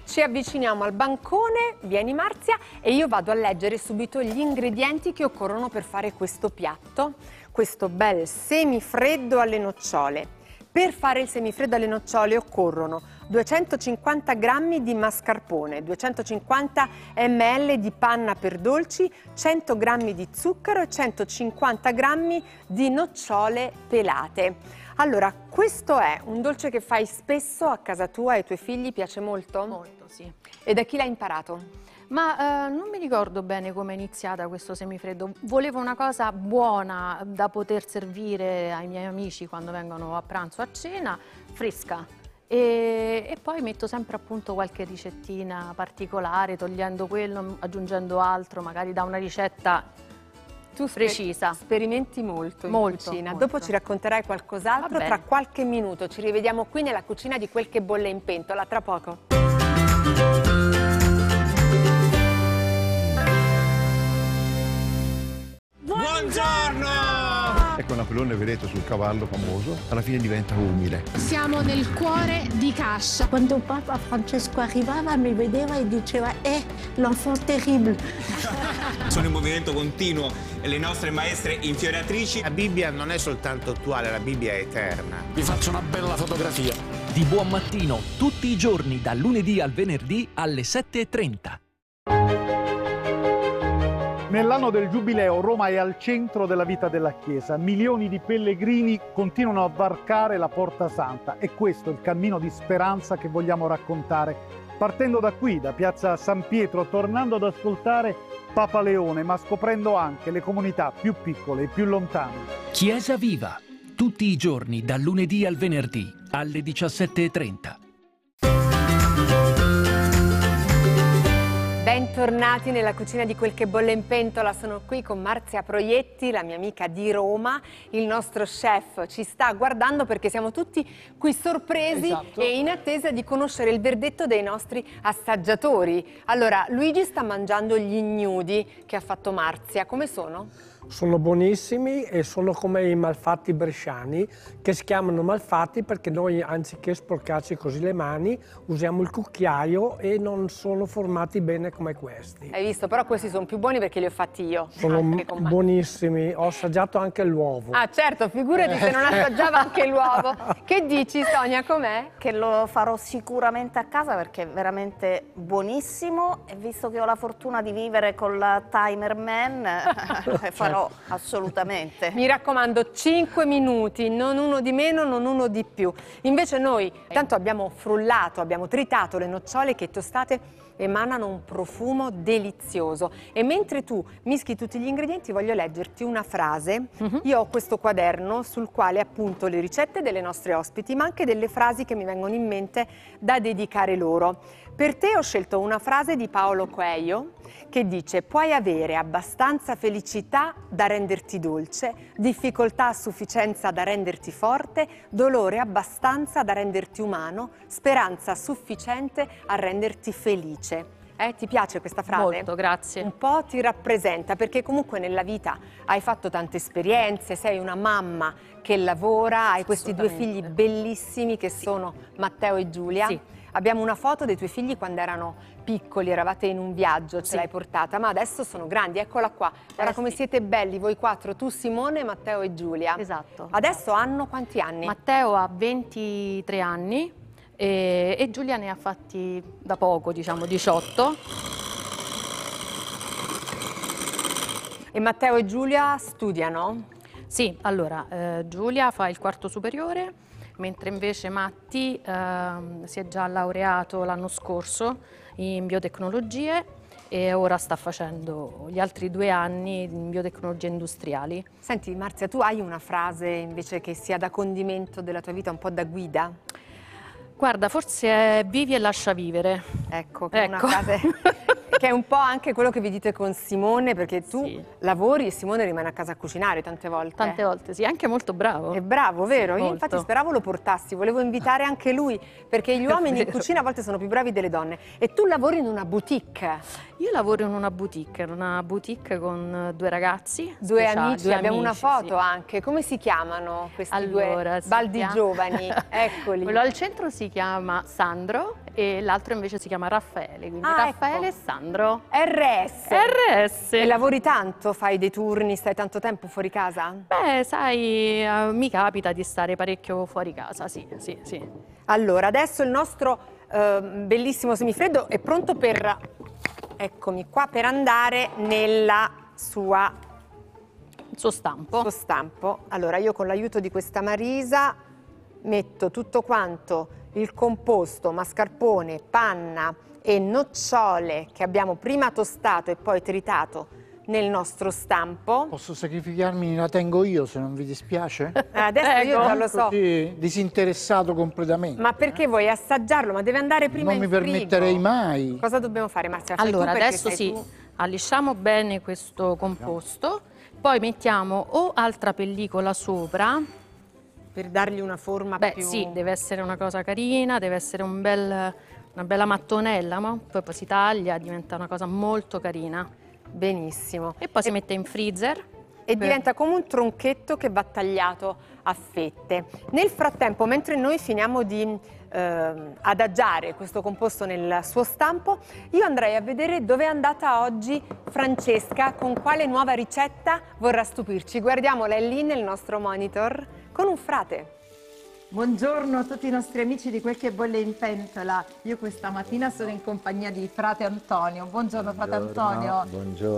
Ci avviciniamo al bancone, vieni Marzia, e io vado a leggere subito gli ingredienti che occorrono per fare questo piatto, questo bel semifreddo alle nocciole. Per fare il semifreddo alle nocciole occorrono 250 g di mascarpone, 250 ml di panna per dolci, 100 g di zucchero e 150 g di nocciole pelate. Allora, questo è un dolce che fai spesso a casa tua e ai tuoi figli piace molto? Molto, sì. E da chi l'hai imparato? Ma non mi ricordo bene come è iniziata questo semifreddo. Volevo una cosa buona da poter servire ai miei amici quando vengono a pranzo o a cena, fresca. E poi metto sempre appunto qualche ricettina particolare, togliendo quello, aggiungendo altro, magari da una ricetta precisa. Sperimenti molto in cucina. Molto. Dopo ci racconterai qualcos'altro. Tra qualche minuto ci rivediamo qui nella cucina di Quel che bolle in pentola. Tra poco. Buongiorno! Ecco Napoleone, vedete, sul cavallo famoso, alla fine diventa umile. Siamo nel cuore di Cascia. Quando Papa Francesco arrivava mi vedeva e diceva l'enfant terrible. Sono in movimento continuo le nostre maestre infioriatrici. La Bibbia non è soltanto attuale, la Bibbia è eterna. Vi faccio una bella fotografia. Di buon mattino, tutti i giorni, dal lunedì al venerdì alle 7:30. Nell'anno del Giubileo Roma è al centro della vita della Chiesa. Milioni di pellegrini continuano a varcare la Porta Santa e questo è il cammino di speranza che vogliamo raccontare. Partendo da qui, da Piazza San Pietro, tornando ad ascoltare Papa Leone, ma scoprendo anche le comunità più piccole e più lontane. Chiesa Viva, tutti i giorni, dal lunedì al venerdì alle 17:30. Bentornati nella cucina di Quel che bolle in pentola. Sono qui con Marzia Proietti, la mia amica di Roma. Il nostro chef ci sta guardando perché siamo tutti qui sorpresi e in attesa di conoscere il verdetto dei nostri assaggiatori. Allora, Luigi sta mangiando gli ignudi che ha fatto Marzia. Come sono? Sono buonissimi e sono come i malfatti bresciani, che si chiamano malfatti perché noi, anziché sporcarci così le mani, usiamo il cucchiaio e non sono formati bene come questi. Hai visto? Però questi sono più buoni perché li ho fatti io. Sono buonissimi, ho assaggiato anche l'uovo. Ah certo, figurati se non assaggiava anche l'uovo. Che dici Sonia, com'è? Che lo farò sicuramente a casa perché è veramente buonissimo e visto che ho la fortuna di vivere con la Timer Man, farò assolutamente. Mi raccomando, 5 minuti, non uno di meno, non uno di più. Invece noi, tanto abbiamo frullato, abbiamo tritato le nocciole che tostate emanano un profumo delizioso. E mentre tu mischi tutti gli ingredienti voglio leggerti una frase. Io ho questo quaderno sul quale appunto le ricette delle nostre ospiti, ma anche delle frasi che mi vengono in mente da dedicare loro. Per te ho scelto una frase di Paolo Coelho che dice: puoi avere abbastanza felicità da renderti dolce, difficoltà a sufficienza da renderti forte, dolore abbastanza da renderti umano, speranza sufficiente a renderti felice. Ti piace questa frase? Molto, grazie. Un po' ti rappresenta perché comunque nella vita hai fatto tante esperienze, sei una mamma che lavora, hai questi due figli bellissimi che sono Matteo e Giulia. Sì. Abbiamo una foto dei tuoi figli quando erano piccoli, eravate in un viaggio, ce l'hai portata, ma adesso sono grandi, eccola qua. Guarda come siete belli voi quattro, tu Simone, Matteo e Giulia. Esatto. Adesso hanno quanti anni? Matteo ha 23 anni e Giulia ne ha fatti da poco, diciamo 18. E Matteo e Giulia studiano? Sì, allora Giulia fa il quarto superiore, mentre invece Matti si è già laureato l'anno scorso in biotecnologie e ora sta facendo gli altri 2 anni in biotecnologie industriali. Senti Marzia, tu hai una frase invece che sia da condimento della tua vita, un po' da guida? Guarda, forse è vivi e lascia vivere. Ecco, una frase che è un po' anche quello che vi dite con Simone, perché tu lavori e Simone rimane a casa a cucinare tante volte. Tante volte, sì, anche molto bravo. È bravo, vero? Sì, io infatti speravo lo portassi, volevo invitare anche lui, perché gli uomini in cucina a volte sono più bravi delle donne. E tu lavori in una boutique. Io lavoro in una boutique con 2 ragazzi. Due amici, abbiamo una foto sì. anche. Come si chiamano questi allora, due baldi giovani? Eccoli. Quello al centro si chiama Sandro e l'altro invece si chiama Raffaele, quindi Ah, Raffaele e Sandro. RS. RS. E lavori tanto? Fai dei turni? Stai tanto tempo fuori casa? Beh, sai, mi capita di stare parecchio fuori casa, sì, sì, sì. Allora, adesso il nostro bellissimo semifreddo è pronto per, eccomi qua, per andare nella sua... Il suo stampo. Allora, io con l'aiuto di questa Marisa metto tutto quanto il composto, mascarpone, panna e nocciole che abbiamo prima tostato e poi tritato nel nostro stampo. Posso sacrificarmi, la tengo io se non vi dispiace? Adesso io già lo so. Così, disinteressato completamente. Ma perché vuoi assaggiare? Ma deve andare prima Non in mi frigo. permetterei mai. Cosa dobbiamo fare, Marzia? Fai Allora, tu perché adesso sei sì, tu. allisciamo bene questo composto, poi mettiamo o altra pellicola sopra. Per dargli una forma Beh, più... sì, deve essere una cosa carina, deve essere una bella mattonella, ma poi si taglia, diventa una cosa molto carina. Benissimo. E poi si mette in freezer. E diventa come un tronchetto che va tagliato a fette. Nel frattempo, mentre noi finiamo di adagiare questo composto nel suo stampo, io andrei a vedere dove è andata oggi Francesca, con quale nuova ricetta vorrà stupirci. Guardiamola, è lì nel nostro monitor con un frate. Buongiorno a tutti i nostri amici di Quel che bolle in pentola. Io questa mattina sono in compagnia di frate Antonio. Buongiorno frate Antonio. Buongiorno.